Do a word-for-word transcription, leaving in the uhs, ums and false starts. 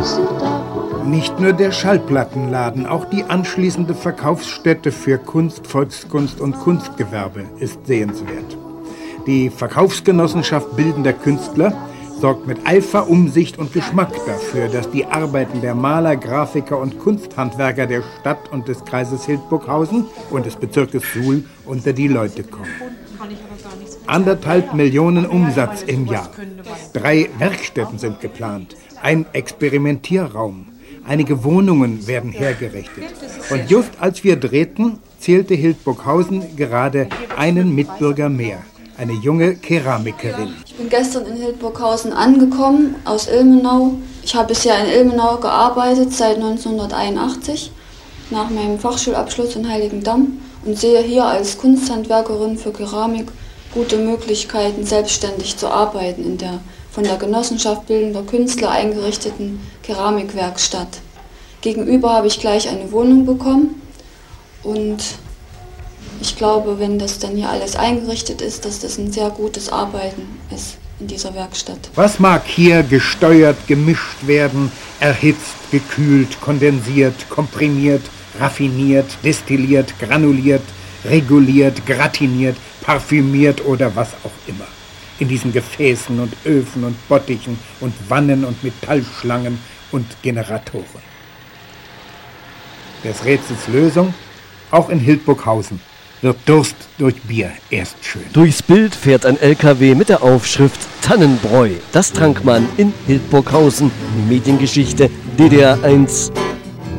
Nicht nur der Schallplattenladen, auch die anschließende Verkaufsstätte für Kunst, Volkskunst und Kunstgewerbe ist sehenswert. Die Verkaufsgenossenschaft Bildender Künstler sorgt mit Eifer, Umsicht und Geschmack dafür, dass die Arbeiten der Maler, Grafiker und Kunsthandwerker der Stadt und des Kreises Hildburghausen und des Bezirkes Suhl unter die Leute kommen. Anderthalb Millionen Umsatz im Jahr. Drei Werkstätten sind geplant, ein Experimentierraum. Einige Wohnungen werden hergerichtet. Und just als wir drehten, zählte Hildburghausen gerade einen Mitbürger mehr. Eine junge Keramikerin. Ich bin gestern in Hildburghausen angekommen, aus Ilmenau. Ich habe bisher in Ilmenau gearbeitet, seit neunzehnhunderteinundachtzig, nach meinem Fachschulabschluss in Heiligendamm und sehe hier als Kunsthandwerkerin für Keramik gute Möglichkeiten, selbstständig zu arbeiten in der von der Genossenschaft Bildender Künstler eingerichteten Keramikwerkstatt. Gegenüber habe ich gleich eine Wohnung bekommen und ich glaube, wenn das dann hier alles eingerichtet ist, dass das ein sehr gutes Arbeiten ist in dieser Werkstatt. Was mag hier gesteuert, gemischt werden, erhitzt, gekühlt, kondensiert, komprimiert, raffiniert, destilliert, granuliert, reguliert, gratiniert, parfümiert oder was auch immer. In diesen Gefäßen und Öfen und Bottichen und Wannen und Metallschlangen und Generatoren. Des Rätsels Lösung, auch in Hildburghausen, wird Durst durch Bier erst schön. Durchs Bild fährt ein L K W mit der Aufschrift Tannenbräu. Das trank man in Hildburghausen. Mediengeschichte D D R eins